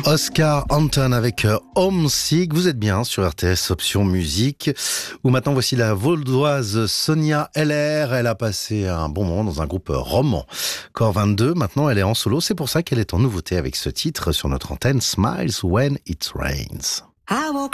Oscar Anton avec Homesick. Vous êtes bien sur RTS Option Musique, où maintenant voici la Vaudoise Sonia LR. Elle a passé un bon moment dans un groupe roman. Core 22, maintenant elle est en solo. C'est pour ça qu'elle est en nouveauté avec ce titre sur notre antenne, Smiles When It Rains. I woke